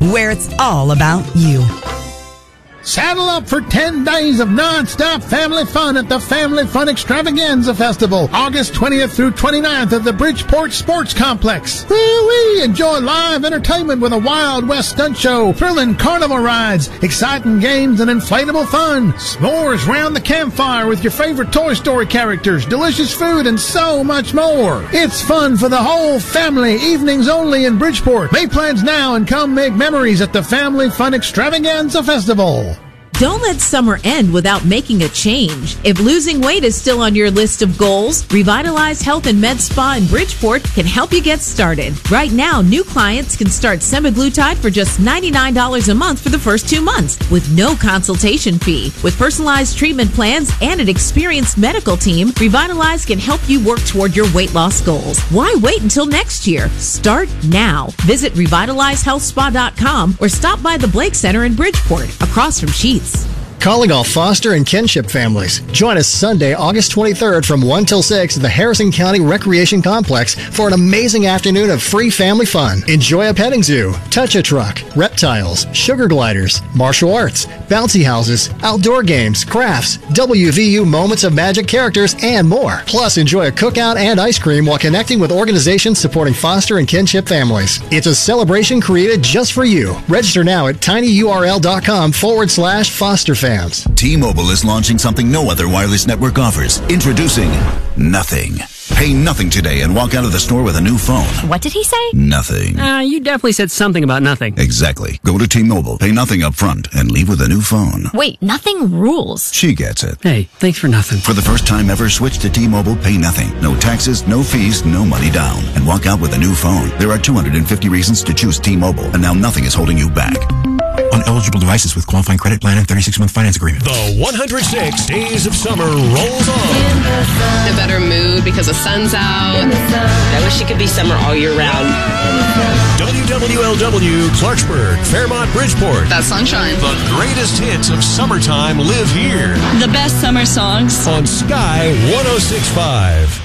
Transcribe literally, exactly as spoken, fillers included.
where it's all about you. Saddle up for ten days of non-stop family fun at the Family Fun Extravaganza Festival, August twentieth through twenty-ninth at the Bridgeport Sports Complex. Woo-wee! Enjoy live entertainment with a Wild West stunt show, thrilling carnival rides, exciting games, and inflatable fun. S'mores round the campfire with your favorite Toy Story characters, delicious food, and so much more. It's fun for the whole family, evenings only in Bridgeport. Make plans now and come make memories at the Family Fun Extravaganza Festival. Don't let summer end without making a change. If losing weight is still on your list of goals, Revitalize Health and Med Spa in Bridgeport can help you get started. Right now, new clients can start semaglutide for just ninety-nine dollars a month for the first two months with no consultation fee. With personalized treatment plans and an experienced medical team, Revitalize can help you work toward your weight loss goals. Why wait until next year? Start now. Visit revitalize health spa dot com or stop by the Blake Center in Bridgeport, across from Sheets. Calling all foster and kinship families. Join us Sunday, August twenty-third from one till six at the Harrison County Recreation Complex for an amazing afternoon of free family fun. Enjoy a petting zoo, touch-a-truck, reptiles, sugar gliders, martial arts, bouncy houses, outdoor games, crafts, W V U moments of magic characters, and more. Plus, enjoy a cookout and ice cream while connecting with organizations supporting foster and kinship families. It's a celebration created just for you. Register now at tinyurl.com forward slash foster fam. T-Mobile is launching something no other wireless network offers. Introducing Nothing. Pay nothing today and walk out of the store with a new phone. What did he say? Nothing. Uh, you definitely said something about nothing. Exactly. Go to T-Mobile, pay nothing up front, and leave with a new phone. Wait, nothing rules. She gets it. Hey, thanks for nothing. For the first time ever, switch to T-Mobile, pay nothing. No taxes, no fees, no money down. And walk out with a new phone. There are two hundred fifty reasons to choose T-Mobile, and now nothing is holding you back. On eligible devices with qualifying credit plan and thirty-six month finance agreement. The one hundred six Days of Summer rolls on. In a better mood because the sun's out. I wish it could be summer all year round. W W L W, Clarksburg, Fairmont, Bridgeport. That sunshine. The greatest hits of summertime live here. The best summer songs. On Sky one oh six point five.